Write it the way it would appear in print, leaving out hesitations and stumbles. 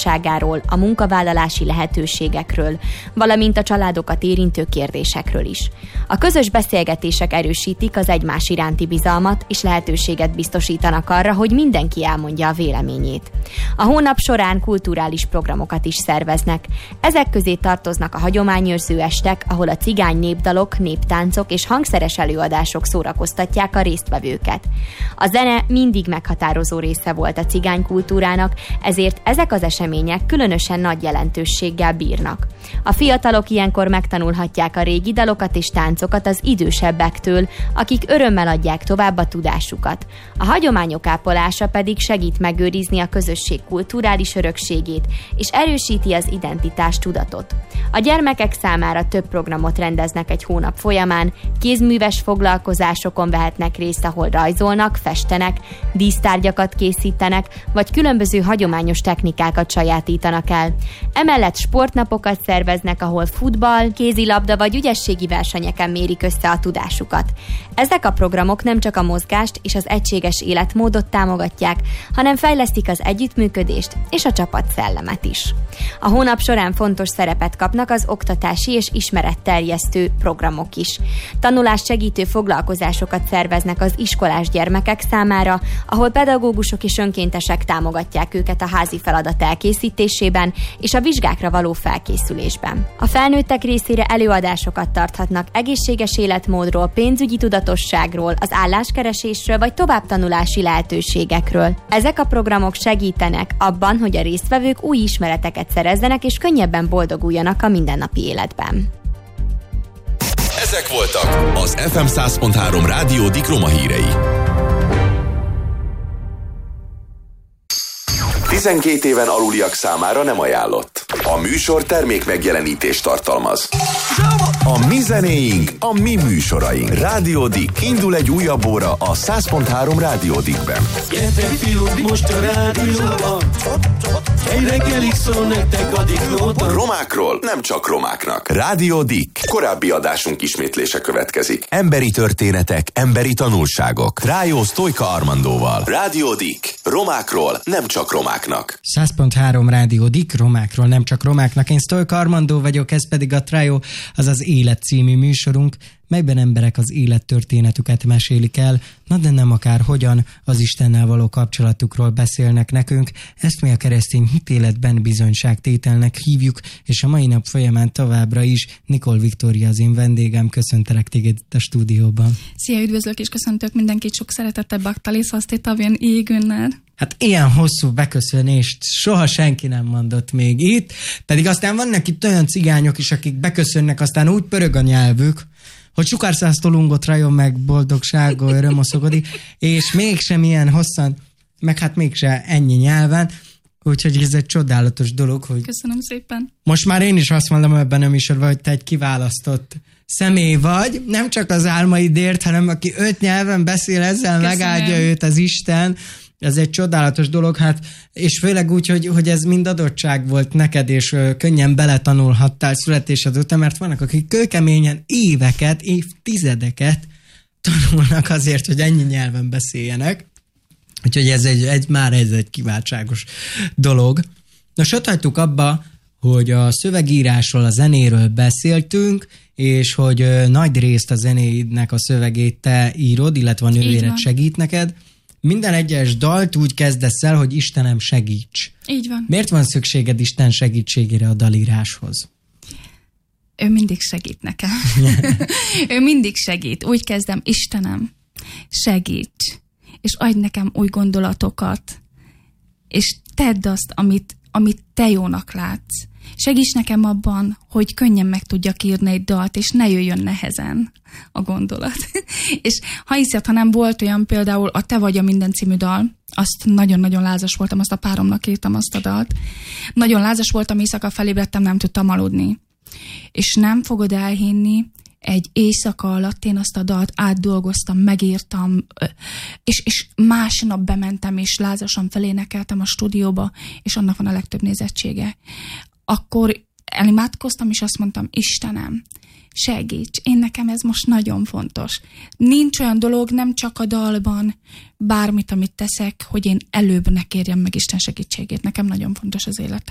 fontosságáról, a munkavállalási lehetőségekről, valamint a családokat érintő kérdésekről is. A közös beszélgetések erősítik az egymás iránti bizalmat, és lehetőséget biztosítanak arra, hogy mindenki elmondja a véleményét. A hónap során kulturális programokat is szerveznek. Ezek közé tartoznak a hagyományőrző estek, ahol a cigány népdalok, néptáncok és hangszeres előadások szórakoztatják a résztvevőket. A zene mindig meghatározó része volt a cigánykultúrának, ezért ezek az események különösen nagy jelentőséggel bírnak. A fiatalok ilyenkor megtanulhatják a régi dalokat és táncokat az idősebbektől, akik örömmel adják tovább a tudásukat. A hagyományok ápolása pedig segít megőrizni a közösség kulturális örökségét, és erősíti az identitás tudatot. A gyermekek számára több programot rendeznek egy hónap folyamán, kézműves foglalkozásokon vehetnek részt, ahol rajzolnak, festenek, dísztárgyakat készítenek, vagy különböző hagyományos technikákat sajátítanak el. Emellett sportnapokat szerveznek, ahol futball, kézilabda vagy ügyességi versenyeken mérik össze a tudásukat. Ezek a programok nem csak a mozgást és az egységes életmódot támogatják, hanem fejlesztik az együttműködést és a csapatszellemet is. A hónap során fontos szerepet kapnak az oktatási és ismeretterjesztő programok is. Tanulást segítő foglalkozásokat szerveznek az iskolás gyermekek számára, ahol pedagógusok és önkéntesek támogatják őket a házi feladat elkészítésében és a vizsgákra való felkészülésben. A felnőttek részére előadásokat tarthatnak egészséges életmódról, pénzügyi tudatosságról, az álláskeresésről vagy továbbtanulási lehetőségekről. Ezek a programok segítenek abban, hogy a résztvevők új ismereteket szerezzenek és könnyebben boldoguljanak a mindennapi életben. Ezek voltak az FM 100.3 Rádió Dikroma hírei. 12 éven aluliak számára nem ajánlott. A műsor termék megjelenítést tartalmaz. A mi zenéink, a mi műsoraink. Rádió Dik. Indul egy újabb óra a 100.3 Rádió Dikben. Gyertek fiúk, most a rádióban. Egy reggelig szól nektek a Diklóban. Romákról nem csak romáknak. Rádió Dik. Korábbi adásunk ismétlése következik. Emberi történetek, emberi tanulságok. Rájó Sztojka Armandóval. Rádió Dik. Romákról nem csak romáknak. 100.3 Rádió Dik. Romákról nem csak romáknak. Én Sztojka Armandó vagyok, ez pedig a Trájó, azaz Élet című műsorunk, melyben emberek az élettörténetüket mesélik el, na de nem akár hogyan, az Istennel való kapcsolatukról beszélnek nekünk. Ezt mi a keresztény hitéletben bizonyságtételnek hívjuk, és a mai nap folyamán továbbra is Nikol Viktória az én vendégem. Köszöntelek téged itt a stúdióban. Szia, üdvözlök és köszöntök mindenkit, sok szeretettel Baktalis, azt itt avén égünnel. Hát ilyen hosszú beköszönést soha senki nem mondott még itt, pedig aztán vannak itt olyan cigányok is, akik beköszönnek, aztán úgy pörög a nyelvük, hogy sukárszásztolungot rajon meg boldogsággal, örömoszogodik, és mégsem ilyen hosszan, meg hát mégse ennyi nyelven, úgyhogy ez egy csodálatos dolog, hogy... Köszönöm szépen. Most már én is azt mondom ebben a műsorban, hogy te egy kiválasztott személy vagy, nem csak az álmaidért, hanem aki 5 nyelven beszél, ezzel köszönöm. Megáldja őt az Isten. Ez egy csodálatos dolog, hát, és főleg úgy, hogy ez mind adottság volt neked, és könnyen beletanulhattál születésed után, mert vannak, akik kőkeményen éveket, évtizedeket tanulnak azért, hogy ennyi nyelven beszéljenek. Úgyhogy ez egy kiváltságos dolog. Nos, ott hagytuk abba, hogy a szövegírásról, a zenéről beszéltünk, és hogy nagy részt a zenéidnek a szövegét te írod, illetve a nővéred segít neked. Minden egyes dalt úgy kezdesz el, hogy Istenem, segíts. Így van. Miért van szükséged Isten segítségére a dalíráshoz? Ő mindig segít nekem. Ő mindig segít. Úgy kezdem, Istenem, segíts, és adj nekem új gondolatokat, és tedd azt, amit te jónak látsz. Segíts nekem abban, hogy könnyen meg tudjak írni egy dalt, és ne jöjjön nehezen a gondolat. És ha hiszed, ha nem volt olyan, például a Te vagy a minden című dal, azt nagyon-nagyon lázas voltam, azt a páromnak írtam azt a dalt. Nagyon lázas voltam, éjszaka felébredtem, nem tudtam aludni. És nem fogod elhinni, egy éjszaka alatt én azt a dalt átdolgoztam, megírtam, és másnap bementem, és lázasan felénekeltem a stúdióba, és annak van a legtöbb nézettsége. Akkor elimádkoztam, és azt mondtam, Istenem, segíts, én nekem ez most nagyon fontos. Nincs olyan dolog, nem csak a dalban, bármit, amit teszek, hogy én előbb ne kérjem meg Isten segítségét. Nekem nagyon fontos az életem.